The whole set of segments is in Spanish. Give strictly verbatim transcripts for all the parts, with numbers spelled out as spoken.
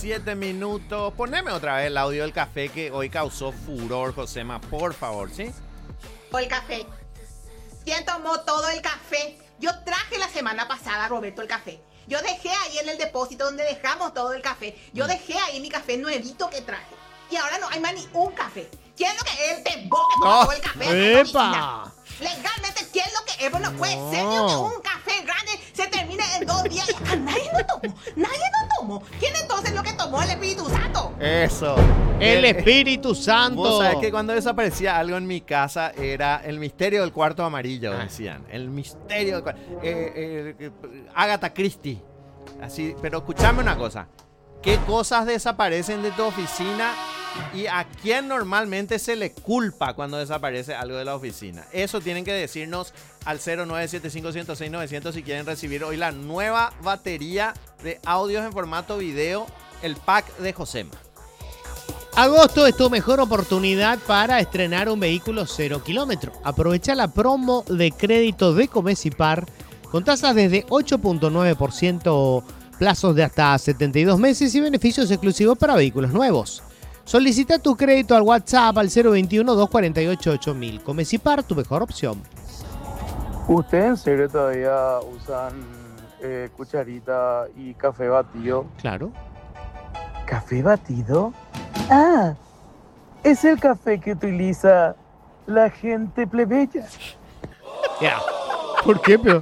siete minutos. Poneme otra vez el audio del café que hoy causó furor, Josema, por favor, ¿sí? El café. ¿Quién tomó todo el café? Yo traje la semana pasada, Roberto, el café. Yo dejé ahí en el depósito donde dejamos todo el café. Yo dejé ahí mi café nuevito que traje. Y ahora no hay más ni un café. ¿Quién es lo que es el tembó que toma No. todo el café? ¡Epa! Legalmente, ¿quién es lo que es? Bueno, no puede ser ni que un café grande se termine en dos días. A nadie lo tomó. Nadie lo tomó. ¿Quién entonces es lo que tomó el Espíritu Santo? Eso. El Eh, Espíritu Santo. Vos sabés que cuando desaparecía algo en mi casa era el misterio del cuarto amarillo, Ah. decían. El misterio del cuarto. Eh, eh, eh, Agatha Christie. Así, pero escúchame una cosa. ¿Qué cosas desaparecen de tu oficina y a quién normalmente se le culpa cuando desaparece algo de la oficina? Eso tienen que decirnos al cero nueve siete cinco cero seis nueve cero cero si quieren recibir hoy la nueva batería de audios en formato video, el pack de Josema. Agosto es tu mejor oportunidad para estrenar un vehículo cero kilómetro. Aprovecha la promo de crédito de Comesipar con tasas desde ocho punto nueve por ciento, plazos de hasta setenta y dos meses y beneficios exclusivos para vehículos nuevos. Solicita tu crédito al WhatsApp al cero veintiuno, dos cuarenta y ocho, ocho mil. Comesipar, tu mejor opción. ¿Ustedes en serio todavía usan eh, cucharita y café batido? Claro. ¿Café batido? Ah, es el café que utiliza la gente plebeya. Ya. ¿Por qué, pero?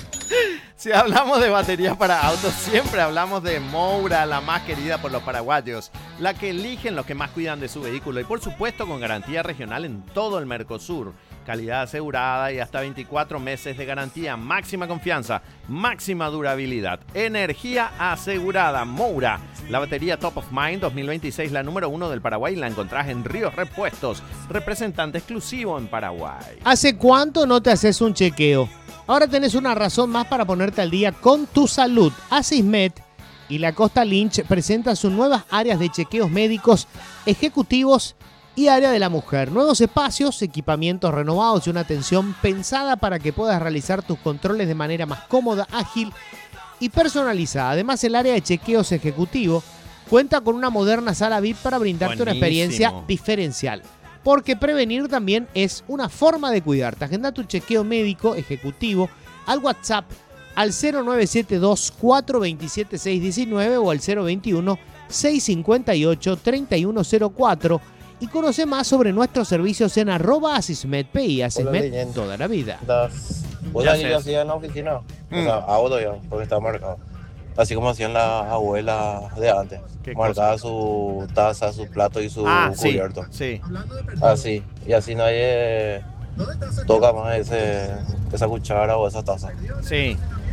Si hablamos de baterías para autos, siempre hablamos de Moura, la más querida por los paraguayos, la que eligen los que más cuidan de su vehículo y por supuesto con garantía regional en todo el Mercosur. Calidad asegurada y hasta veinticuatro meses de garantía, máxima confianza, máxima durabilidad, energía asegurada. Moura, la batería Top of Mind dos mil veintiséis, la número uno del Paraguay, la encontrás en Ríos Repuestos, representante exclusivo en Paraguay. ¿Hace cuánto no te haces un chequeo? Ahora tenés una razón más para ponerte al día con tu salud. Asismed y la Costa Lynch presentan sus nuevas áreas de chequeos médicos ejecutivos y área de la mujer. Nuevos espacios, equipamientos renovados y una atención pensada para que puedas realizar tus controles de manera más cómoda, ágil y personalizada. Además, el área de chequeos ejecutivo cuenta con una moderna sala V I P para brindarte una Buenísimo. experiencia diferencial. Porque prevenir también es una forma de cuidarte. Agenda tu chequeo médico ejecutivo al WhatsApp al cero nueve siete dos, cuatro dos siete, seis uno nueve o al cero veintiuno, seis cincuenta y ocho, treinta y uno cero cuatro y conoce más sobre nuestros servicios en arroba asismedpi. Asismed toda la vida. ¿Vos Ya sabés que sé. yo hacía en la oficina? Mm. O sea, hago todavía, porque está marcado. Así como hacían las abuelas de antes. ¿Qué Marcaba cosa? su taza, su plato y su Ah, sí, cubierto. sí. Así. Y así nadie toca más ese, esa cuchara o esa taza. Sí.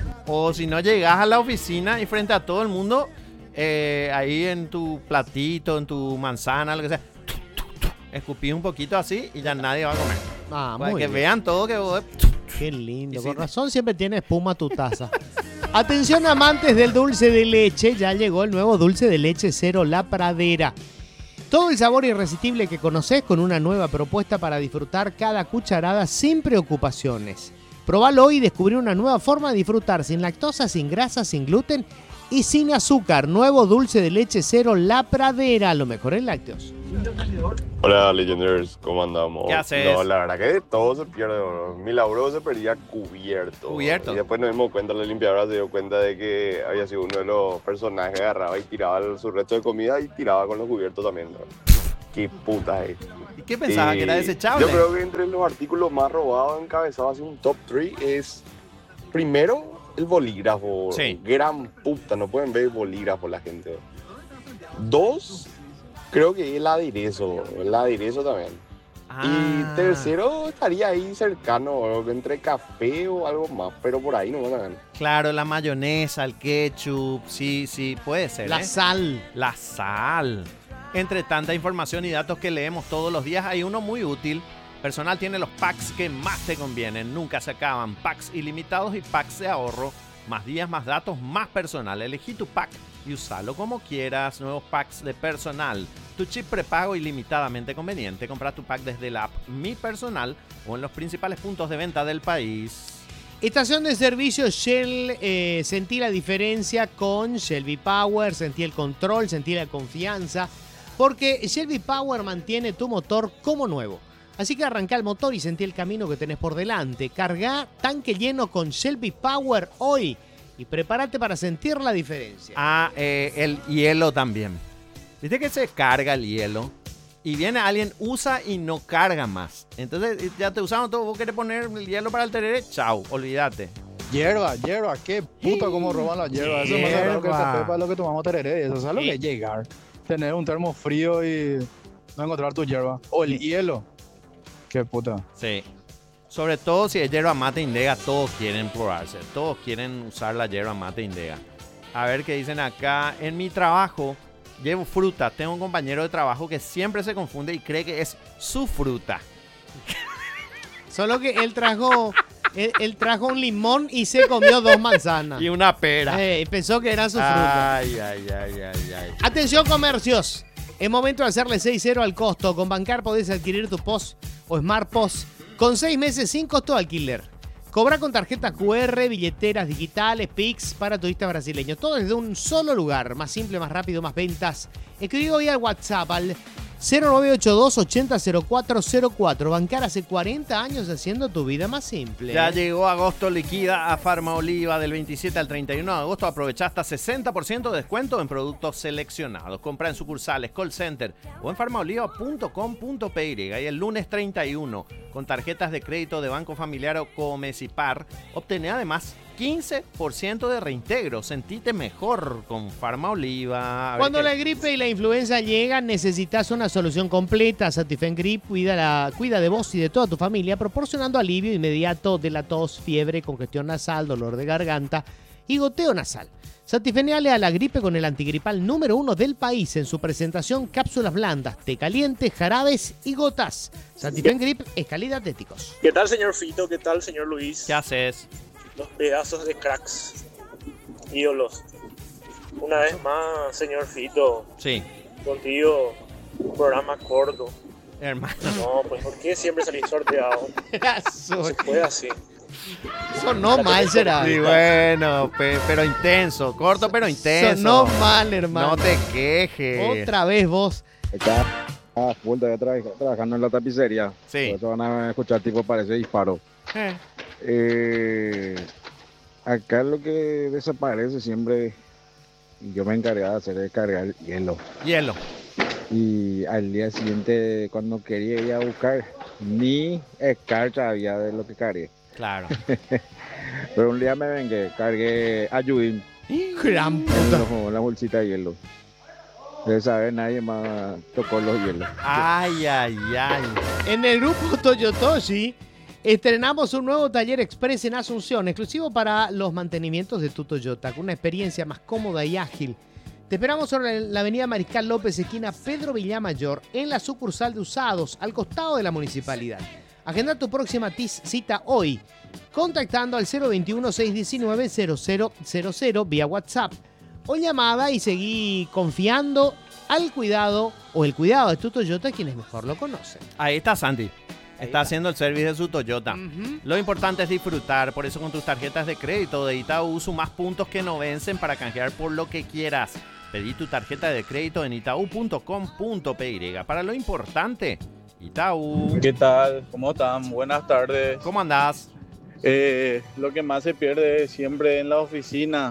O si no llegas a la oficina y frente a todo el mundo, eh, ahí en tu platito, en tu manzana, lo que sea, escupís un poquito así y ya nadie va a comer. Ah, Para muy que bien. vean todo que vos... Qué lindo. Y sí. Con razón siempre tiene espuma tu taza. Atención amantes del dulce de leche, ya llegó el nuevo dulce de leche cero La Pradera. Todo el sabor irresistible que conocés con una nueva propuesta para disfrutar cada cucharada sin preocupaciones. Probalo hoy y descubrí una nueva forma de disfrutar sin lactosa, sin grasa, sin gluten y sin azúcar. Nuevo dulce de leche cero La Pradera, lo mejor en lácteos. Hola Legenders, ¿cómo andamos? ¿Qué haces? No, la verdad que de todo se pierde, bro. Mi laburo se perdía cubierto. ¿Cubierto? Y después nos dimos cuenta, la limpiadora se dio cuenta de que había sido uno de los personajes, agarraba y tiraba su resto de comida y tiraba con los cubiertos también, bro. Qué puta es. ¿Y qué pensaba? Y ¿Que era desechable? Yo creo que entre los artículos más robados, encabezado así un top tres es, primero, el bolígrafo. Sí. Gran puta, no pueden ver bolígrafo la gente, bro. Dos, creo que el aderezo, el aderezo también. Ah. Y tercero estaría ahí cercano, entre café o algo más, pero por ahí no van a ver. Claro, la mayonesa, el ketchup, sí, sí, puede ser. La ¿eh? sal. La sal. Entre tanta información y datos que leemos todos los días, hay uno muy útil. Personal tiene los packs que más te convienen. Nunca se acaban. Packs ilimitados y packs de ahorro. Más días, más datos, más personal. Elegí tu pack y usalo como quieras. Nuevos packs de personal. Tu chip prepago ilimitadamente conveniente. Compra tu pack desde la app Mi Personal o en los principales puntos de venta del país. Estación de servicio Shell, eh, sentí la diferencia con Shell V-Power, sentí el control, sentí la confianza, porque Shell V-Power mantiene tu motor como nuevo. Así que arranca el motor y sentí el camino que tenés por delante. Carga tanque lleno con Shell V-Power hoy y prepárate para sentir la diferencia. Ah, eh, el hielo también. ¿Viste que se carga el hielo? Y viene alguien, usa y no carga más. Entonces ya te usaron todo, vos querés poner el hielo para el tereré, chau, olvídate. Hierba, hierba, qué puta cómo roban la hierba. Eso es más raro que el café para lo que tomamos tereré. Eso es lo que es llegar. Tener un termo frío y no encontrar tu hierba. O el hielo. Qué puta. Sí. Sobre todo si es hierba mate indega, todos quieren probarse. Todos quieren usar la hierba mate indega. A ver qué dicen acá. En mi trabajo llevo fruta. Tengo un compañero de trabajo que siempre se confunde y cree que es su fruta. Solo que él trajo, él, él trajo un limón y se comió dos manzanas. Y una pera. Eh, pensó que era su fruta. Ay, ay, ay, ay, ay. Atención, comercios. Es momento de hacerle seis cero al costo. Con Bancar podés adquirir tu P O S o Smart P O S con seis meses sin costo de alquiler. Cobra con tarjetas Q R, billeteras digitales, Pix para turistas brasileños. Todo desde un solo lugar. Más simple, más rápido, más ventas. Escribe hoy al WhatsApp al cero nueve ocho dos ochenta cero cuatro cero cuatro. Bancar hace cuarenta años haciendo tu vida más simple. Ya llegó agosto liquida a Farma Oliva del veintisiete al treinta y uno de agosto. Aprovecha hasta sesenta por ciento de descuento en productos seleccionados. Compra en sucursales, call center o en farmaoliva punto com punto p y. Y el lunes treinta y uno, con tarjetas de crédito de Banco Familiar o Comecipar, obtené además quince por ciento de reintegro. Sentite mejor con Farma Oliva. Cuando la gripe y la influenza llegan, necesitas una solución completa. Satifen Grip cuida, la, cuida de vos y de toda tu familia, proporcionando alivio inmediato de la tos, fiebre, congestión nasal, dolor de garganta y goteo nasal. Satifeneale a la gripe con el antigripal número uno del país en su presentación: cápsulas blandas, té caliente, jarabes y gotas. Satifen Grip es calidad de éticos. ¿Qué tal, señor Fito? ¿Qué tal, señor Luis? ¿Qué haces? Los pedazos de cracks, ídolos. Una vez más, señor Fito. Sí. Contigo, un programa corto. Hermano. No, pues ¿por qué siempre salís sorteado? No se puede así. Sonó mal, será. Sí, bueno, pe- pero intenso. Corto, pero intenso. Sonó mal, hermano. No te quejes. Otra vez vos. Acá, ah, vuelta de tra- trabajando en la tapicería. Sí. Por eso van a escuchar tipo parece disparo. Eh. Eh, acá lo que desaparece siempre, y yo me encargaba de hacer es cargar hielo. Hielo. Y al día siguiente, cuando quería ir a buscar, ni escarcha había de lo que cargué. Claro. Pero un día me vengué, cargué ayudín. Gran puta. La, la bolsita de hielo. De saber, nadie más tocó los hielos. Ay, ay, ay. En el grupo Toyotoshi estrenamos un nuevo taller express en Asunción, exclusivo para los mantenimientos de tu Toyota, con una experiencia más cómoda y ágil. Te esperamos sobre la avenida Mariscal López, esquina Pedro Villamayor, en la sucursal de Usados, al costado de la municipalidad. Agenda tu próxima T I S cita hoy, contactando al cero veintiuno, seiscientos diecinueve, cero cero cero cero vía WhatsApp o llamada y seguí confiando al cuidado o el cuidado de tu Toyota, quienes mejor lo conocen. Ahí está Santi. Está, está. haciendo el servicio de su Toyota. Uh-huh. Lo importante es disfrutar. Por eso con tus tarjetas de crédito de Itaú sumas puntos que no vencen para canjear por lo que quieras. Pedí tu tarjeta de crédito en itaú punto com punto p y. Para lo importante, Itaú. ¿Qué tal? ¿Cómo están? Buenas tardes. ¿Cómo andás? Eh, lo que más se pierde es siempre en la oficina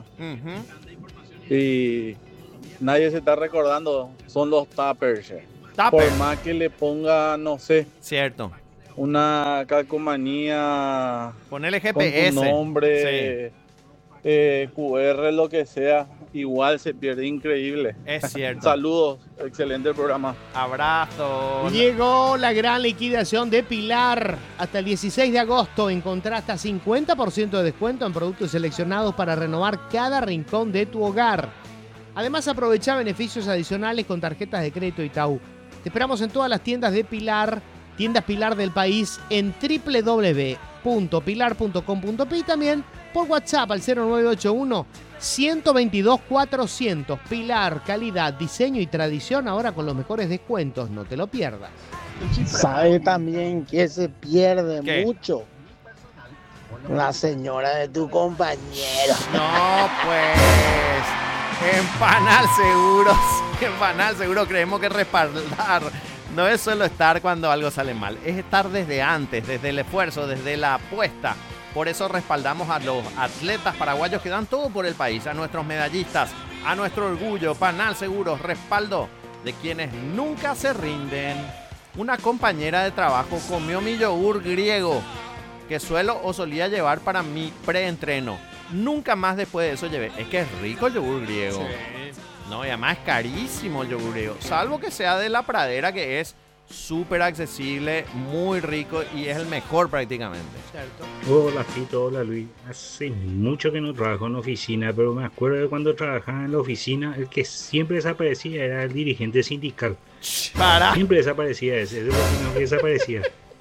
Uh-huh. y nadie se está recordando, son los tuppers. Tupper. Por más que le ponga, no sé, Cierto. una calcomanía Ponele G con P S. tu nombre, Sí. eh, Q R, lo que sea, igual se pierde, increíble. Es cierto. Saludos, excelente programa. Abrazo. Llegó la gran liquidación de Pilar. Hasta el dieciséis de agosto encontrá hasta cincuenta por ciento de descuento en productos seleccionados para renovar cada rincón de tu hogar. Además, aprovecha beneficios adicionales con tarjetas de crédito Itaú. Te esperamos en todas las tiendas de Pilar, tiendas Pilar del país, en doble u doble u doble u punto pilar punto com punto p y también por WhatsApp al cero nueve ocho uno, uno dos dos, cuatrocientos. Pilar, calidad, diseño y tradición, ahora con los mejores descuentos. No te lo pierdas. ¿Sabe también que se pierde ¿Qué? mucho? La señora de tu compañero. No, pues. En Panal Seguros. En Panal Seguro creemos que respaldar no es solo estar cuando algo sale mal, es estar desde antes, desde el esfuerzo, desde la apuesta. Por eso respaldamos a los atletas paraguayos que dan todo por el país, a nuestros medallistas, a nuestro orgullo. Panal Seguros, respaldo de quienes nunca se rinden. Una compañera de trabajo comió mi yogur griego que suelo o solía llevar para mi preentreno. Nunca más después de eso llevé. Es que es rico el yogur griego. Sí. No, y además es carísimo el yogur griego. Salvo que sea de la pradera, que es súper accesible, muy rico y es el mejor prácticamente. ¿Cierto? Hola Fito, hola Luis. Hace mucho que no trabajo en oficina, pero me acuerdo de cuando trabajaba en la oficina, el que siempre desaparecía era el dirigente sindical. Para. Siempre desaparecía ese, ese es que desaparecía.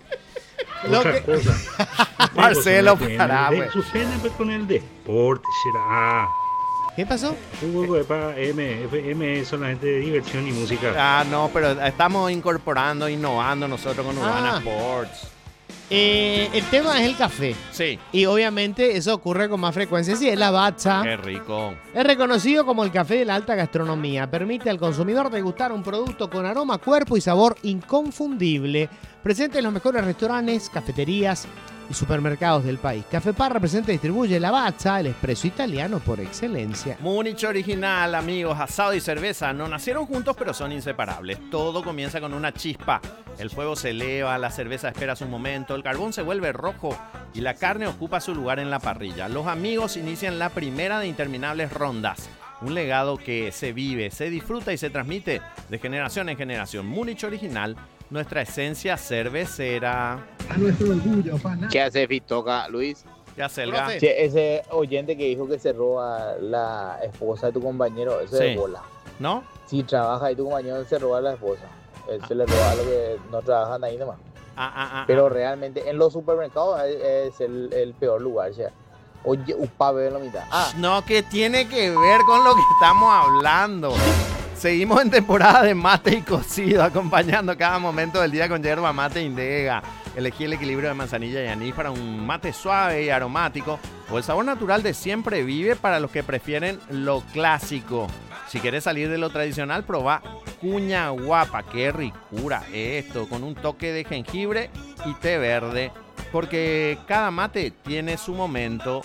Lo Otra que... cosa. Marcelo, para, pues. Suspende con el deporte, será. Ah. ¿Qué pasó? Uh, para M, F M son la gente de diversión y música. Ah, no, pero estamos incorporando, innovando nosotros con Urbana Ah. Sports. Eh, el tema es el café. Sí. Y obviamente eso ocurre con más frecuencia. Sí, es la bacha. Qué rico. Es reconocido como el café de la alta gastronomía. Permite al consumidor degustar un producto con aroma, cuerpo y sabor inconfundible. Presente en los mejores restaurantes, cafeterías y supermercados del país. Café Parra presente y distribuye la bacha, el espresso italiano por excelencia. Múnich Original, amigos, asado y cerveza no nacieron juntos, pero son inseparables. Todo comienza con una chispa. El fuego se eleva, la cerveza espera su momento, el carbón se vuelve rojo y la carne ocupa su lugar en la parrilla. Los amigos inician la primera de interminables rondas. Un legado que se vive, se disfruta y se transmite de generación en generación. Múnich Original, nuestra esencia cervecera. A nuestro orgullo, pana. ¿Qué hace Fitoca, Luis? Ya Selga. Sí, ese oyente que dijo que se roba la esposa de tu compañero, eso Sí. es bola. ¿No? Si trabaja y tu compañero se roba a la esposa, él se le roba lo que no trabajan ahí nomás. Ah, ah, ah, Pero ah. realmente en los supermercados es, es el, el peor lugar. O sea, oye, un pave en la mitad. Ah, No, que tiene que ver con lo que estamos hablando. Seguimos en temporada de mate y cocido, acompañando cada momento del día con yerba mate Indega. Elegí el equilibrio de manzanilla y anís para un mate suave y aromático, o el sabor natural de Siempre Vive para los que prefieren lo clásico. Si quieres salir de lo tradicional, probá Cuña Guapa. Qué ricura esto, con un toque de jengibre y té verde, porque cada mate tiene su momento.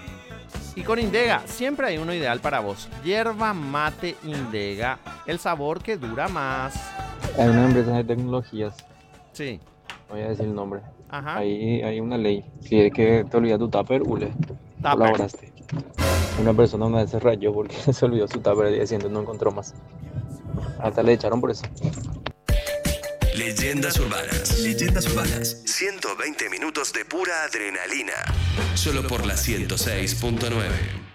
Y con Indega siempre hay uno ideal para vos. Yerba mate Indega, el sabor que dura más. Hay una empresa de tecnologías, Sí. no voy a decir el nombre. Ajá. Ahí hay una ley. Si es que te olvidas tu tupper, ule. Tupper. Colaboraste. Una persona una vez se rayó porque se olvidó su tupper al día siguiente, no encontró más. Hasta le echaron por eso. Leyendas urbanas. Leyendas urbanas. ciento veinte minutos de pura adrenalina. Solo por la ciento seis punto nueve.